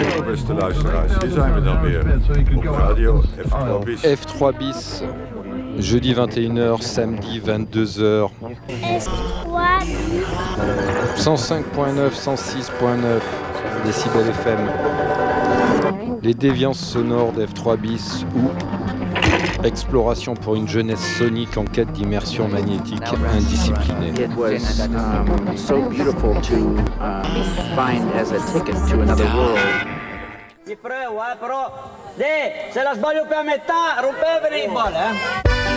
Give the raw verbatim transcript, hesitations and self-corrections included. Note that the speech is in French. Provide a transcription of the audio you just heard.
Hallo beste luisteraars, hier zijn we dan weer op radio F trois bis. F trois bis, jeudi vingt et une heures, samedi vingt-deux heures. F trois bis. cent cinq point neuf, cent six point neuf décibels F M. Les déviances sonores d'F trois bis ou exploration pour une jeunesse sonique en quête d'immersion magnétique indisciplinée. It was um, so beautiful to uh, find as a ticket to another world. Ti prego, eh, però... Deh, se la sbaglio per metà, rompevene in bolle, eh?